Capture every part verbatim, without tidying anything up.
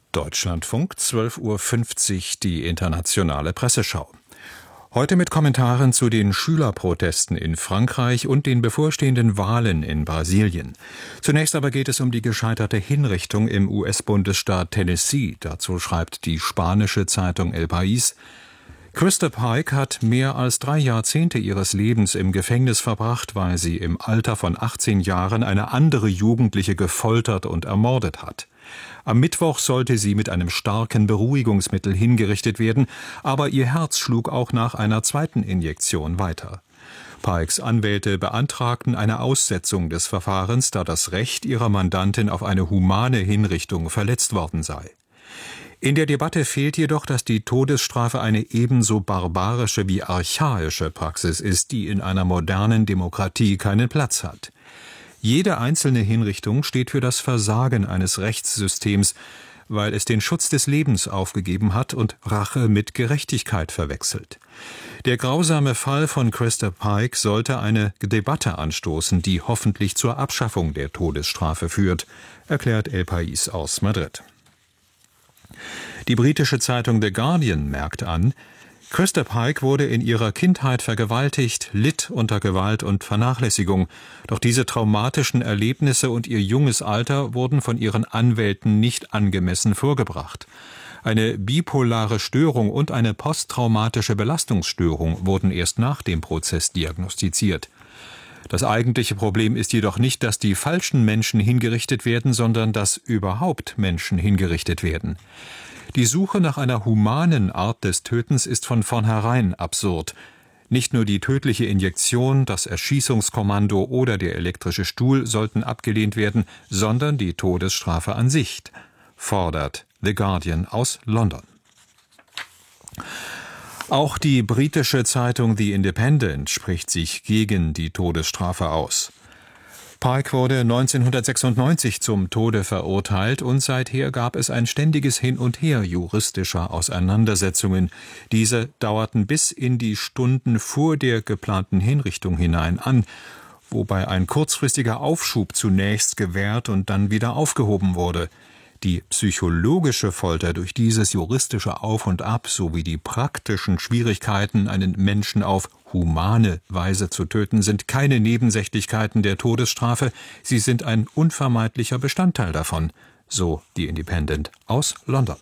Deutschlandfunk, zwölf Uhr fünfzig, die internationale Presseschau. Heute mit Kommentaren zu den Schülerprotesten in Frankreich und den bevorstehenden Wahlen in Brasilien. Zunächst aber geht es um die gescheiterte Hinrichtung im U S-Bundesstaat Tennessee. Dazu schreibt die spanische Zeitung El País: Christa Pike hat mehr als drei Jahrzehnte ihres Lebens im Gefängnis verbracht, weil sie im Alter von achtzehn Jahren eine andere Jugendliche gefoltert und ermordet hat. Am Mittwoch sollte sie mit einem starken Beruhigungsmittel hingerichtet werden, aber ihr Herz schlug auch nach einer zweiten Injektion weiter. Pikes Anwälte beantragten eine Aussetzung des Verfahrens, da das Recht ihrer Mandantin auf eine humane Hinrichtung verletzt worden sei. In der Debatte fehlt jedoch, dass die Todesstrafe eine ebenso barbarische wie archaische Praxis ist, die in einer modernen Demokratie keinen Platz hat. Jede einzelne Hinrichtung steht für das Versagen eines Rechtssystems, weil es den Schutz des Lebens aufgegeben hat und Rache mit Gerechtigkeit verwechselt. Der grausame Fall von Christa Pike sollte eine Debatte anstoßen, die hoffentlich zur Abschaffung der Todesstrafe führt, erklärt El País aus Madrid. Die britische Zeitung The Guardian merkt an: Christa Pike wurde in ihrer Kindheit vergewaltigt, litt unter Gewalt und Vernachlässigung. Doch diese traumatischen Erlebnisse und ihr junges Alter wurden von ihren Anwälten nicht angemessen vorgebracht. Eine bipolare Störung und eine posttraumatische Belastungsstörung wurden erst nach dem Prozess diagnostiziert. Das eigentliche Problem ist jedoch nicht, dass die falschen Menschen hingerichtet werden, sondern dass überhaupt Menschen hingerichtet werden. Die Suche nach einer humanen Art des Tötens ist von vornherein absurd. Nicht nur die tödliche Injektion, das Erschießungskommando oder der elektrische Stuhl sollten abgelehnt werden, sondern die Todesstrafe an sich, fordert The Guardian aus London. Auch die britische Zeitung The Independent spricht sich gegen die Todesstrafe aus. Pike wurde neunzehnhundertsechsundneunzig zum Tode verurteilt und seither gab es ein ständiges Hin und Her juristischer Auseinandersetzungen. Diese dauerten bis in die Stunden vor der geplanten Hinrichtung hinein an, wobei ein kurzfristiger Aufschub zunächst gewährt und dann wieder aufgehoben wurde. Die psychologische Folter durch dieses juristische Auf und Ab sowie die praktischen Schwierigkeiten, einen Menschen auf humane Weise zu töten, sind keine Nebensächlichkeiten der Todesstrafe, sie sind ein unvermeidlicher Bestandteil davon, so die Independent aus London.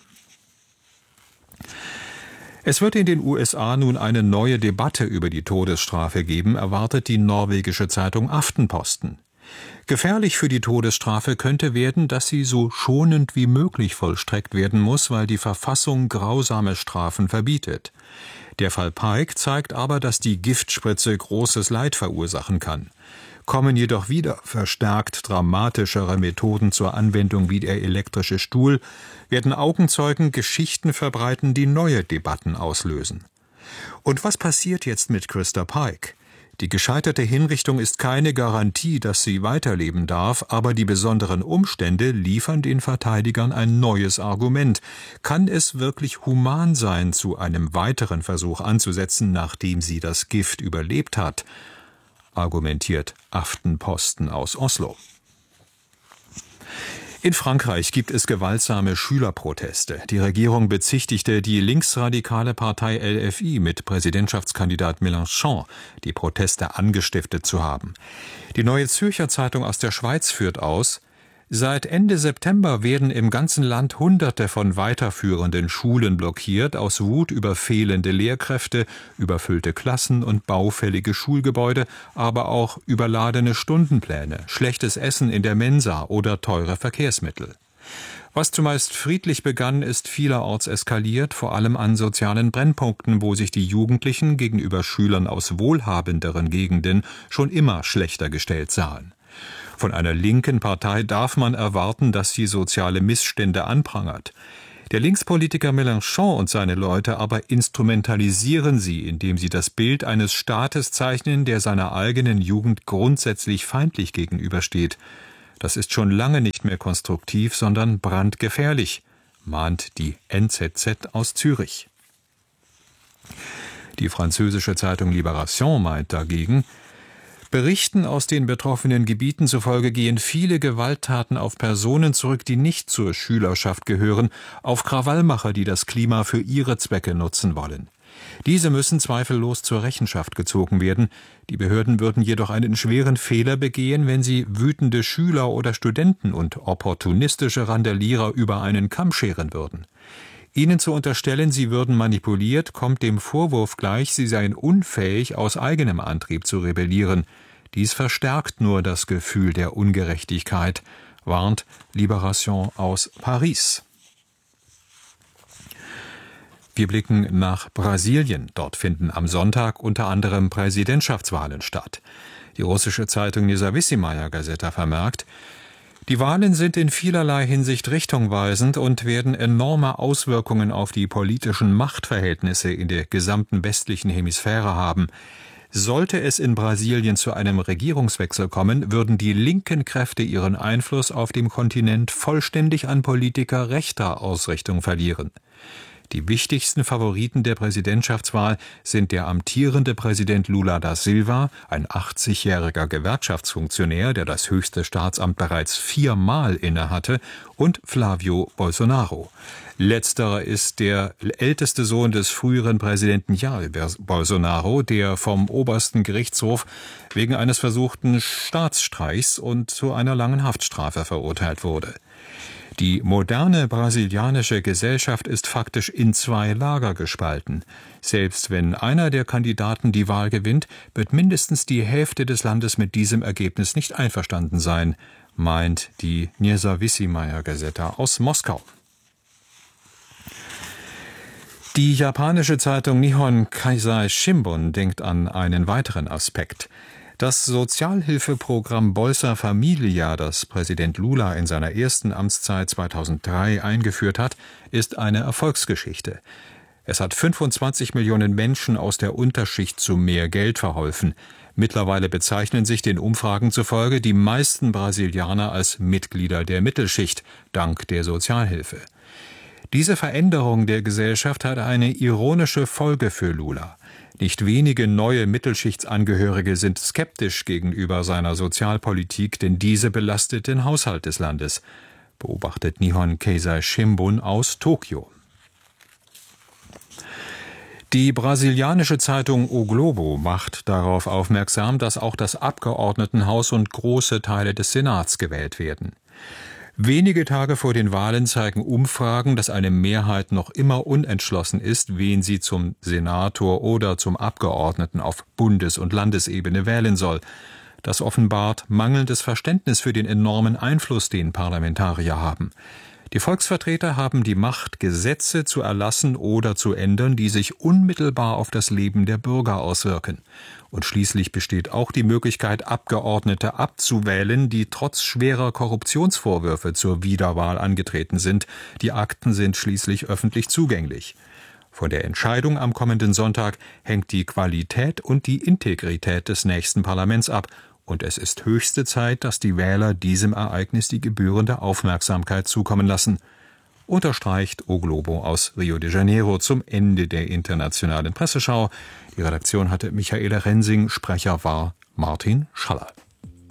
Es wird in den U S A nun eine neue Debatte über die Todesstrafe geben, erwartet die norwegische Zeitung Aftenposten. Gefährlich für die Todesstrafe könnte werden, dass sie so schonend wie möglich vollstreckt werden muss, weil die Verfassung grausame Strafen verbietet. Der Fall Pike zeigt aber, dass die Giftspritze großes Leid verursachen kann. Kommen jedoch wieder verstärkt dramatischere Methoden zur Anwendung wie der elektrische Stuhl, werden Augenzeugen Geschichten verbreiten, die neue Debatten auslösen. Und was passiert jetzt mit Christa Pike? Die gescheiterte Hinrichtung ist keine Garantie, dass sie weiterleben darf, aber die besonderen Umstände liefern den Verteidigern ein neues Argument. Kann es wirklich human sein, zu einem weiteren Versuch anzusetzen, nachdem sie das Gift überlebt hat? Argumentiert Aftenposten aus Oslo. In Frankreich gibt es gewaltsame Schülerproteste. Die Regierung bezichtigte die linksradikale Partei L F I mit Präsidentschaftskandidat Mélenchon, die Proteste angestiftet zu haben. Die Neue Zürcher Zeitung aus der Schweiz führt aus: Seit Ende September werden im ganzen Land Hunderte von weiterführenden Schulen blockiert, aus Wut über fehlende Lehrkräfte, überfüllte Klassen und baufällige Schulgebäude, aber auch überladene Stundenpläne, schlechtes Essen in der Mensa oder teure Verkehrsmittel. Was zumeist friedlich begann, ist vielerorts eskaliert, vor allem an sozialen Brennpunkten, wo sich die Jugendlichen gegenüber Schülern aus wohlhabenderen Gegenden schon immer schlechter gestellt sahen. Von einer linken Partei darf man erwarten, dass sie soziale Missstände anprangert. Der Linkspolitiker Mélenchon und seine Leute aber instrumentalisieren sie, indem sie das Bild eines Staates zeichnen, der seiner eigenen Jugend grundsätzlich feindlich gegenübersteht. Das ist schon lange nicht mehr konstruktiv, sondern brandgefährlich, mahnt die N Z Z aus Zürich. Die französische Zeitung Libération meint dagegen: Berichten aus den betroffenen Gebieten zufolge gehen viele Gewalttaten auf Personen zurück, die nicht zur Schülerschaft gehören, auf Krawallmacher, die das Klima für ihre Zwecke nutzen wollen. Diese müssen zweifellos zur Rechenschaft gezogen werden. Die Behörden würden jedoch einen schweren Fehler begehen, wenn sie wütende Schüler oder Studenten und opportunistische Randalierer über einen Kamm scheren würden. Ihnen zu unterstellen, sie würden manipuliert, kommt dem Vorwurf gleich, sie seien unfähig, aus eigenem Antrieb zu rebellieren. Dies verstärkt nur das Gefühl der Ungerechtigkeit, warnt Libération aus Paris. Wir blicken nach Brasilien. Dort finden am Sonntag unter anderem Präsidentschaftswahlen statt. Die russische Zeitung Nezawissimaya Gazeta vermerkt, die Wahlen sind in vielerlei Hinsicht richtungweisend und werden enorme Auswirkungen auf die politischen Machtverhältnisse in der gesamten westlichen Hemisphäre haben. Sollte es in Brasilien zu einem Regierungswechsel kommen, würden die linken Kräfte ihren Einfluss auf dem Kontinent vollständig an Politiker rechter Ausrichtung verlieren. Die wichtigsten Favoriten der Präsidentschaftswahl sind der amtierende Präsident Lula da Silva, ein achtzigjähriger Gewerkschaftsfunktionär, der das höchste Staatsamt bereits viermal innehatte, und Flávio Bolsonaro. Letzterer ist der älteste Sohn des früheren Präsidenten Jair Bolsonaro, der vom obersten Gerichtshof wegen eines versuchten Staatsstreichs und zu einer langen Haftstrafe verurteilt wurde. Die moderne brasilianische Gesellschaft ist faktisch in zwei Lager gespalten. Selbst wenn einer der Kandidaten die Wahl gewinnt, wird mindestens die Hälfte des Landes mit diesem Ergebnis nicht einverstanden sein, meint die Nezawissimaya Gazeta aus Moskau. Die japanische Zeitung Nihon Keizai Shimbun denkt an einen weiteren Aspekt. Das Sozialhilfeprogramm Bolsa Familia, das Präsident Lula in seiner ersten Amtszeit zweitausenddrei eingeführt hat, ist eine Erfolgsgeschichte. Es hat fünfundzwanzig Millionen Menschen aus der Unterschicht zu mehr Geld verholfen. Mittlerweile bezeichnen sich den Umfragen zufolge die meisten Brasilianer als Mitglieder der Mittelschicht, dank der Sozialhilfe. Diese Veränderung der Gesellschaft hat eine ironische Folge für Lula. Nicht wenige neue Mittelschichtsangehörige sind skeptisch gegenüber seiner Sozialpolitik, denn diese belastet den Haushalt des Landes, beobachtet Nihon Keizai Shimbun aus Tokio. Die brasilianische Zeitung O Globo macht darauf aufmerksam, dass auch das Abgeordnetenhaus und große Teile des Senats gewählt werden. Wenige Tage vor den Wahlen zeigen Umfragen, dass eine Mehrheit noch immer unentschlossen ist, wen sie zum Senator oder zum Abgeordneten auf Bundes- und Landesebene wählen soll. Das offenbart mangelndes Verständnis für den enormen Einfluss, den Parlamentarier haben. Die Volksvertreter haben die Macht, Gesetze zu erlassen oder zu ändern, die sich unmittelbar auf das Leben der Bürger auswirken. Und schließlich besteht auch die Möglichkeit, Abgeordnete abzuwählen, die trotz schwerer Korruptionsvorwürfe zur Wiederwahl angetreten sind. Die Akten sind schließlich öffentlich zugänglich. Von der Entscheidung am kommenden Sonntag hängt die Qualität und die Integrität des nächsten Parlaments ab. Und es ist höchste Zeit, dass die Wähler diesem Ereignis die gebührende Aufmerksamkeit zukommen lassen, unterstreicht O Globo aus Rio de Janeiro zum Ende der internationalen Presseschau. Die Redaktion hatte Michaela Rensing, Sprecher war Martin Schaller.